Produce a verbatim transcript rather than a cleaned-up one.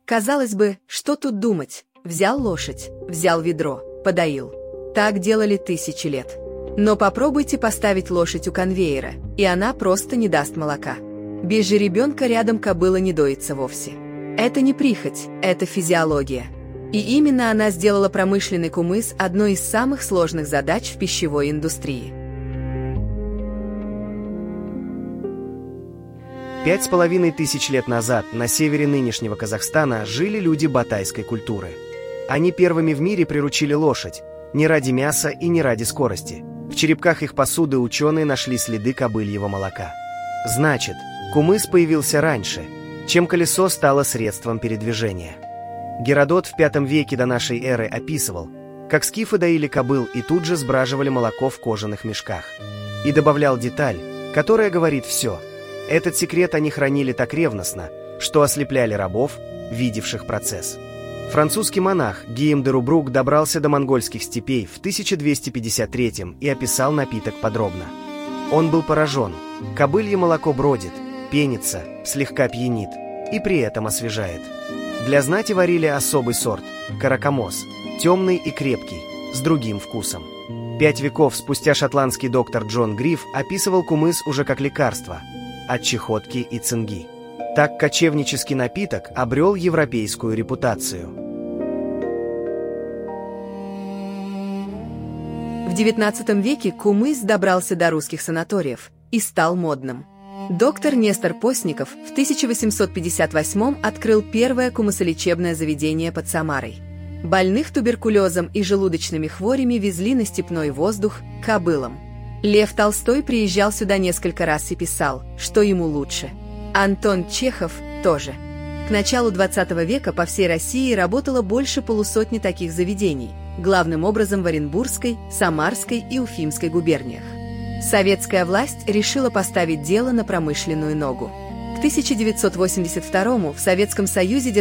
Казалось бы, что тут думать? Взял лошадь, взял ведро, подоил. Так делали тысячи лет. Но попробуйте поставить лошадь у конвейера, и она просто не даст молока. Без жеребенка рядом кобыла не доится вовсе. Это не прихоть, это физиология. И именно она сделала промышленный кумыс одной из самых сложных задач в пищевой индустрии. Пять с половиной тысяч лет назад на севере нынешнего Казахстана жили люди батайской культуры. Они первыми в мире приручили лошадь, не ради мяса и не ради скорости. В черепках их посуды ученые нашли следы кобыльего молока. Значит, кумыс появился раньше, чем колесо стало средством передвижения. Геродот в пятом веке до нашей эры описывал, как скифы доили кобыл и тут же сбраживали молоко в кожаных мешках. И добавлял деталь, которая говорит все. Этот секрет они хранили так ревностно, что ослепляли рабов, видевших процесс. Французский монах Гийом де Рубрук добрался до монгольских степей в тысяча двести пятьдесят третьем и описал напиток подробно. Он был поражен. Кобылье молоко бродит, пенится, слегка пьянит и при этом освежает. Для знати варили особый сорт – каракамос, темный и крепкий, с другим вкусом. Пять веков спустя шотландский доктор Джон Гриф описывал кумыс уже как лекарство – от чехотки и цинги. Так кочевнический напиток обрел европейскую репутацию. В девятнадцатом веке кумыс добрался до русских санаториев и стал модным. Доктор Нестор Постников в тысяча восемьсот пятьдесят восьмом открыл первое кумысолечебное заведение под Самарой. Больных туберкулезом и желудочными хворями везли на степной воздух к кобылам. Лев Толстой приезжал сюда несколько раз и писал, что ему лучше. Антон Чехов тоже. К началу двадцатого века по всей России работало больше полусотни таких заведений, главным образом в Оренбургской, Самарской и Уфимской губерниях. Советская власть решила поставить дело на промышленную ногу. К тысяча девятьсот восемьдесят второму в Советском Союзе